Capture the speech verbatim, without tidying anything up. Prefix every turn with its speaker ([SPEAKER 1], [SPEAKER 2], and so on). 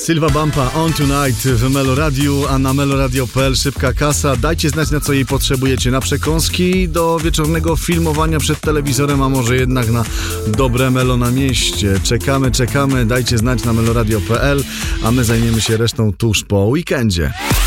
[SPEAKER 1] Sylwa Bampa On Tonight w Meloradiu, a na meloradio kropka p l szybka kasa. Dajcie znać, na co jej potrzebujecie. Na przekąski, do wieczornego filmowania przed telewizorem, a może jednak na dobre melo na mieście. Czekamy, czekamy. Dajcie znać na meloradio kropka p l, a my zajmiemy się resztą tuż po weekendzie.